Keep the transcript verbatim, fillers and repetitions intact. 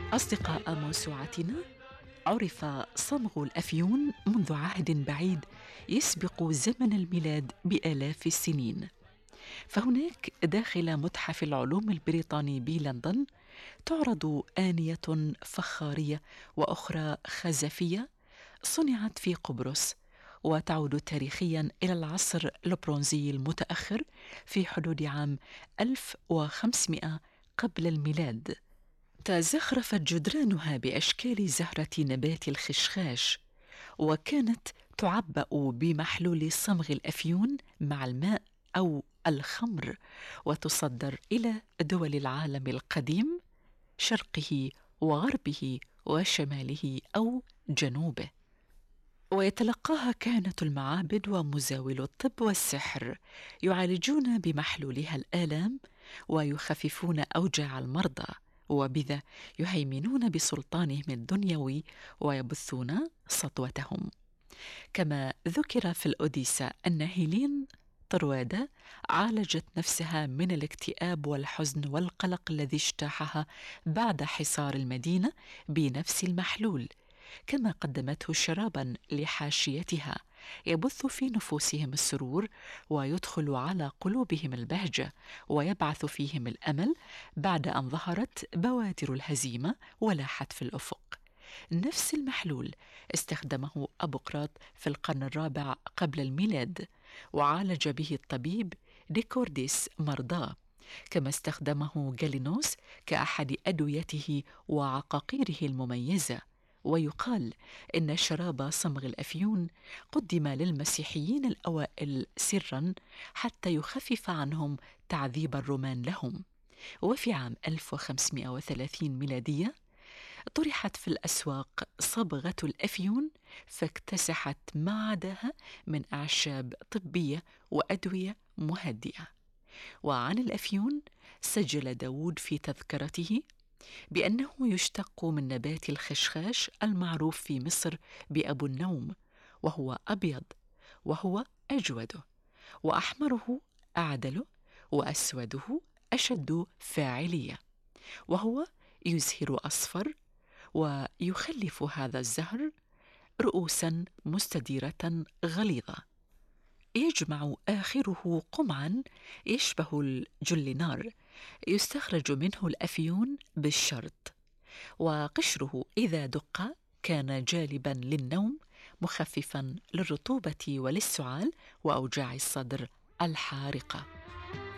أصدقاء موسوعتنا، عرف صمغ الأفيون منذ عهد بعيد يسبق زمن الميلاد بآلاف السنين. فهناك داخل متحف العلوم البريطاني بلندن تعرض آنية فخارية وأخرى خزفية صنعت في قبرص، وتعود تاريخيا إلى العصر البرونزي المتأخر في حدود عام ألف وخمسمائة قبل الميلاد. تزخرفت جدرانها بأشكال زهرة نبات الخشخاش، وكانت تعبأ بمحلول صمغ الأفيون مع الماء أو الخمر، وتصدر إلى دول العالم القديم، شرقه وغربه وشماله أو جنوبه. ويتلقاها كهنة المعابد ومزاولو الطب والسحر، يعالجون بمحلولها الآلام ويخففون أوجاع المرضى، وبذا يهيمنون بسلطانهم الدنيوي ويبثون سطوتهم. كما ذكر في الأوديسا أن هيلين طروادة عالجت نفسها من الاكتئاب والحزن والقلق الذي اجتاحها بعد حصار المدينة بنفس المحلول، كما قدمته شرابا لحاشيتها يبث في نفوسهم السرور ويدخل على قلوبهم البهجة ويبعث فيهم الأمل بعد أن ظهرت بوادر الهزيمة ولاحت في الأفق. نفس المحلول استخدمه أبوقراط في القرن الرابع قبل الميلاد، وعالج به الطبيب ديكورديس مرضاه، كما استخدمه جالينوس كأحد أدويته وعقاقيره المميزة. ويقال إن شراب صمغ الأفيون قدم للمسيحيين الأوائل سراً حتى يخفف عنهم تعذيب الرومان لهم. وفي عام ألف وخمسمائة وثلاثين ميلادية طرحت في الأسواق صبغة الأفيون، فاكتسحت ما عداها من أعشاب طبية وأدوية مهدئة. وعن الأفيون سجل داود في تذكرته بأنه يشتق من نبات الخشخاش المعروف في مصر بأبو النوم، وهو أبيض وهو أجوده، وأحمره أعدله، وأسوده أشد فاعلية، وهو يزهر أصفر، ويخلف هذا الزهر رؤوسا مستديرة غليظة يجمع آخره قمعا يشبه الجلينار، يستخرج منه الأفيون بالشرط، وقشره إذا دق كان جالبا للنوم، مخففا للرطوبة وللسعال وأوجاع الصدر الحارقة.